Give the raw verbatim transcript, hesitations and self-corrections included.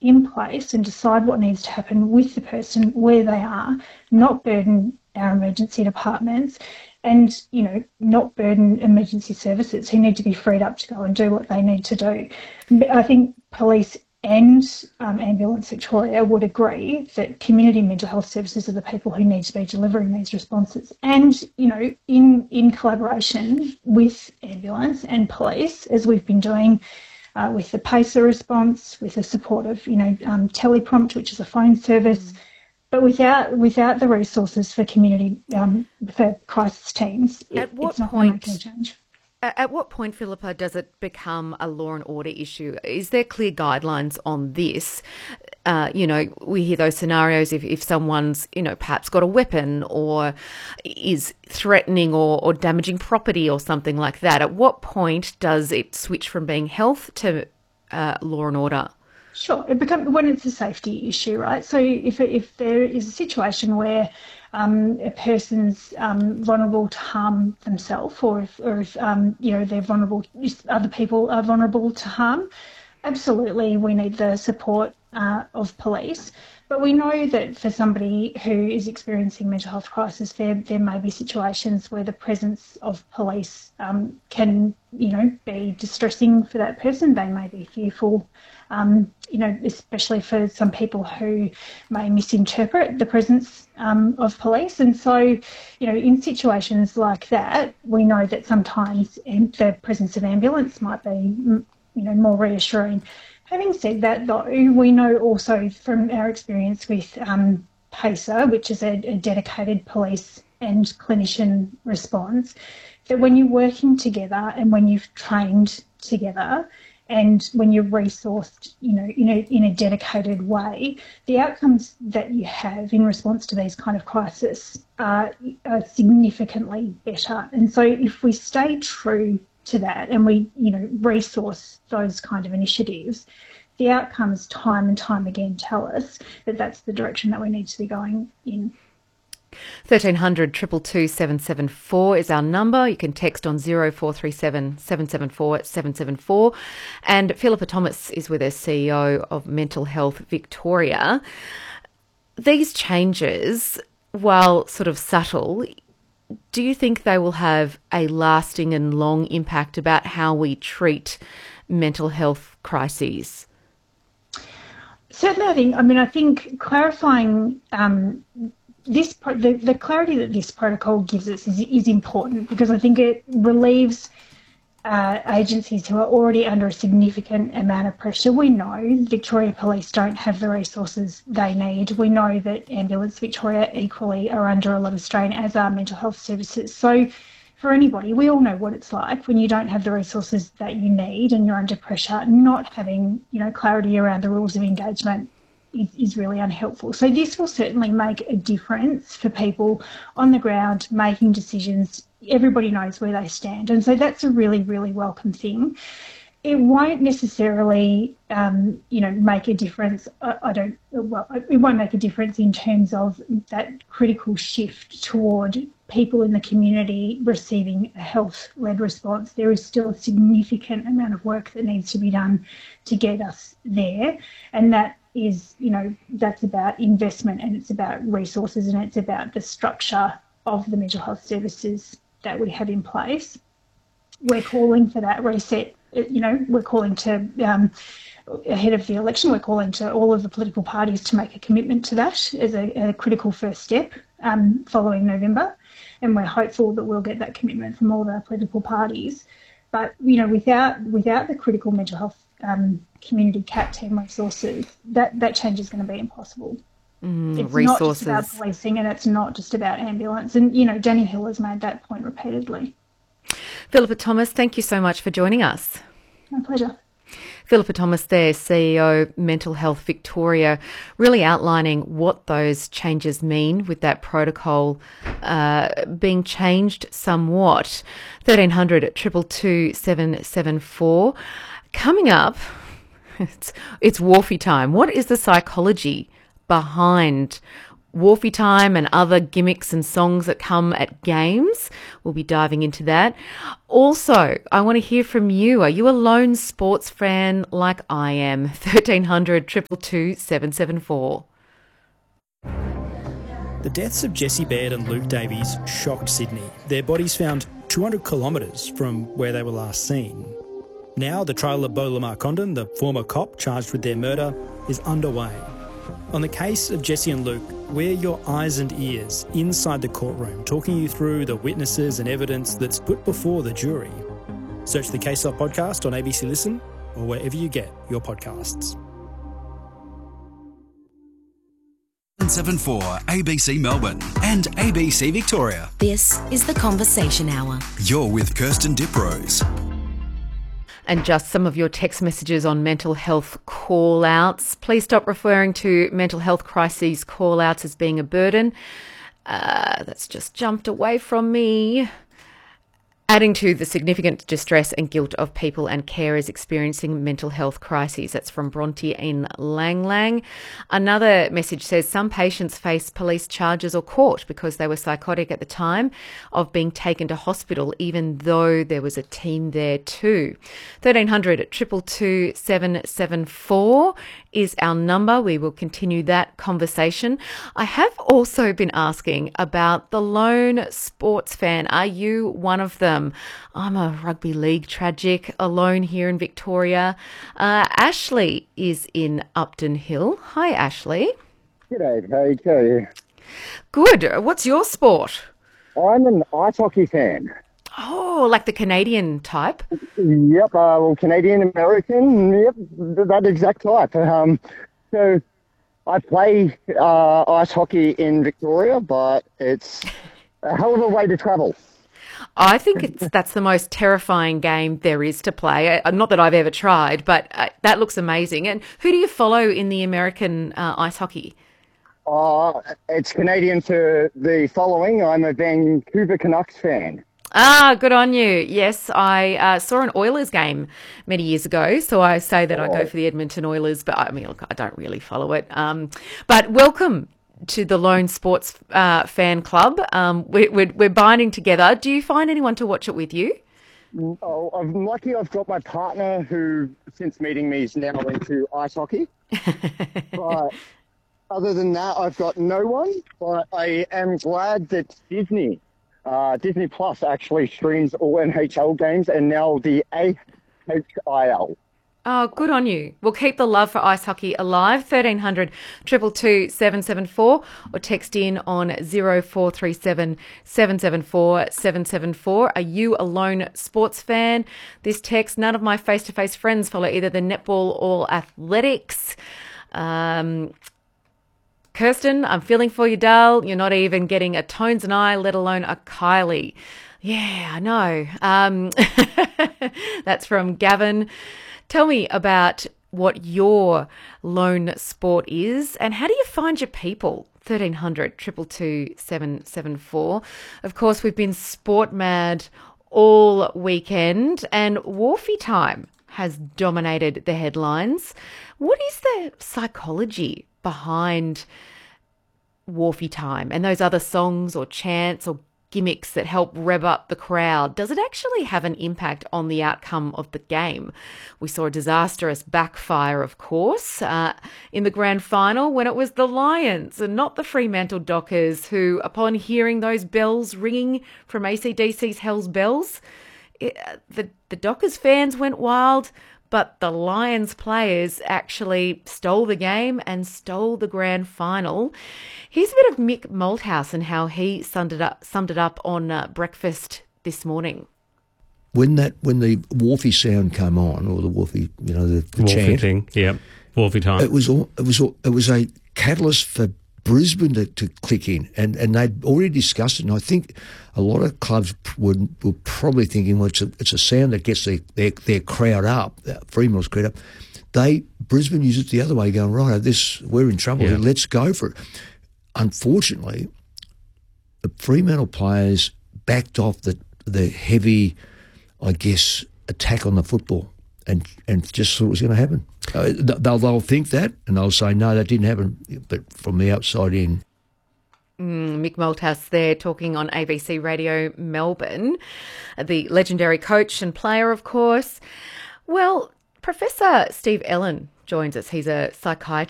in place and decide what needs to happen with the person where they are, not burden our emergency departments and, you know, not burden emergency services who need to be freed up to go and do what they need to do. I think police and um, Ambulance Victoria would agree that community mental health services are the people who need to be delivering these responses. And, you know, in, in collaboration with ambulance and police, as we've been doing uh, with the PACER response, with the support of, you know, um, Teleprompt, which is a phone service, but without without the resources for community, um, for crisis teams, it, At what it's not point? going to make any change. At what point, Philippa, does it become a law and order issue? Is there clear guidelines on this? Uh, you know, we hear those scenarios if, if someone's, you know, perhaps got a weapon or is threatening or, or damaging property or something like that. At what point does it switch from being health to uh, law and order? Sure, it becomes when it's a safety issue, right? So if if there is a situation where um, a person's um, vulnerable to harm themselves, or if, or if um, you know they're vulnerable, if other people are vulnerable to harm, absolutely we need the support uh, of police. But we know that for somebody who is experiencing mental health crisis, there there may be situations where the presence of police um, can, you know, be distressing for that person. They may be fearful, um, you know, especially for some people who may misinterpret the presence um, of police. And so, you know, in situations like that, we know that sometimes the presence of ambulance might be, you know, more reassuring. Having said that, though, we know also from our experience with um, PACER, which is a, a dedicated police and clinician response, that when you're working together and when you've trained together and when you're resourced, you know, in a, in a dedicated way, the outcomes that you have in response to these kind of crises are, are significantly better. And so if we stay true to that and we, you know, resource those kind of initiatives, the outcomes time and time again tell us that that's the direction that we need to be going in. thirteen hundred, two two two, seven seven four is our number. You can text on zero four three seven, seven seven four, seven seven four. And Philippa Thomas is with us, C E O of Mental Health Victoria. These changes, while sort of subtle, do you think they will have a lasting and long impact about how we treat mental health crises? Certainly, I think, I mean, I think clarifying um, this, the, the clarity that this protocol gives us is, is important, because I think it relieves uh, agencies who are already under a significant amount of pressure. We know Victoria Police don't have the resources they need. We know that Ambulance Victoria equally are under a lot of strain, as are mental health services. So for anybody, we all know what it's like when you don't have the resources that you need and you're under pressure. Not having, you know, clarity around the rules of engagement is, is really unhelpful. So this will certainly make a difference for people on the ground making decisions. Everybody knows where they stand. And so that's a really, really welcome thing. It won't necessarily, um, you know, make a difference. I, I don't, well, it won't make a difference in terms of that critical shift toward people in the community receiving a health-led response. There is still a significant amount of work that needs to be done to get us there. And that is, you know, that's about investment and it's about resources and it's about the structure of the mental health services that we have in place. We're calling for that reset. You know, we're calling to, um, ahead of the election, we're calling to all of the political parties to make a commitment to that as a, a critical first step um, following November. And we're hopeful that we'll get that commitment from all of our political parties. But, you know, without without the critical mental health um, community C A T team resources, that, that change is going to be impossible. Mm, it's resources. not just about policing and it's not just about ambulance. And, you know, Danny Hill has made that point repeatedly. Philippa Thomas, thank you so much for joining us. My pleasure. Philippa Thomas there, C E O Mental Health Victoria, really outlining what those changes mean with that protocol uh, being changed somewhat. thirteen hundred, two two two, seven seven four. Coming up, it's, it's Wharfie time. What is the psychology behind Wharfie Time and other gimmicks and songs that come at games. We'll be diving into that. Also, I want to hear from you. Are you a lone sports fan like I am? thirteen hundred, two two two, seven seven four. The deaths of Jessie Baird and Luke Davies shocked Sydney. Their bodies found two hundred kilometres from where they were last seen. Now the trial of Beau Lamar Condon, the former cop charged with their murder, is underway. On the case of Jessie and Luke, we're your eyes and ears inside the courtroom, talking you through the witnesses and evidence that's put before the jury. Search the Case Up podcast on A B C Listen or wherever you get your podcasts. seven four A B C Melbourne and A B C Victoria. This is The Conversation Hour. You're with Kirsten Diprose. And just some of your text messages on mental health call-outs. Please stop referring to mental health crises call-outs as being a burden. Uh, that's just jumped away from me. Adding to the significant distress and guilt of people and carers experiencing mental health crises. That's from Bronte in Lang Lang. Another message says some patients face police charges or court because they were psychotic at the time of being taken to hospital, even though there was a team there too. thirteen hundred, two two two, seven seven four is our number. We will continue that conversation. I have also been asking about the lone sports fan. Are you one of them? I'm a rugby league tragic, alone here in Victoria. Uh, Ashley is in Upton Hill. Hi, Ashley. G'day, Paige. How are you? Good. What's your sport? I'm an ice hockey fan. Oh, like the Canadian type? Yep, uh, well, Canadian-American, yep, that exact type. Um, so I play uh, ice hockey in Victoria, but it's a hell of a way to travel. I think it's that's the most terrifying game there is to play. Uh, not that I've ever tried, but uh, that looks amazing. And who do you follow in the American uh, ice hockey? Uh, it's Canadian to the following. I'm a Vancouver Canucks fan. Ah, good on you. Yes, I uh, saw an Oilers game many years ago, so I say that oh. I go for the Edmonton Oilers, but I mean, look, I don't really follow it. Um, but welcome to the Lone Sports uh, Fan Club. Um, we're, we're, we're binding together. Do you find anyone to watch it with you? Oh, I'm lucky I've got my partner who, since meeting me, is now into ice hockey. But other than that, I've got no one. But I am glad that Disney, uh, Disney Plus actually streams all N H L games and now the A H I L. Oh, good on you. We'll keep the love for ice hockey alive. thirteen hundred, two two two, seven seven four or text in on zero four three seven, seven seven four, seven seven four. Are you a lone sports fan? This text, none of my face-to-face friends follow either the netball or athletics. Um, Kirsten, I'm feeling for you, Dal. You're not even getting a Tones and I, let alone a Kylie. Yeah, I know. Um, that's from Gavin. Tell me about what your lone sport is and how do you find your people? thirteen hundred, two two two, seven seven four. Of course, we've been sport mad all weekend and Wharfie Time has dominated the headlines. What is the psychology behind Wharfie Time and those other songs or chants or gimmicks that help rev up the crowd? Does it actually have an impact on the outcome of the game? We saw a disastrous backfire, of course, uh, in the grand final when it was the Lions and not the Fremantle Dockers who, upon hearing those bells ringing from A C D C's Hell's Bells, it, the, the Dockers fans went wild, but the Lions players actually stole the game and stole the grand final. Here's a bit of Mick Malthouse and how he summed it up, summed it up on uh, breakfast this morning. When that when the Wharfie sound came on, or the Wharfie, you know, the, the Wharfie chant, thing, yeah, Wharfie Time. It was all, it was all, it was a catalyst for Brisbane to, to click in, and, and they'd already discussed it. And I think a lot of clubs were, were probably thinking, well, it's a, it's a sound that gets their, their, their crowd up, Freeman's crowd up. They Brisbane used it the other way, going, right, this we're in trouble. Yeah. Let's go for it. Unfortunately, the Fremantle players backed off the the heavy, I guess, attack on the football, and and just thought it was going to happen. Uh, they'll they'll think that, and they'll say no, that didn't happen. But from the outside in, Mm, Mick Malthouse there talking on A B C Radio Melbourne, the legendary coach and player, of course. Well, Professor Steve Ellen joins us. He's a psychiatrist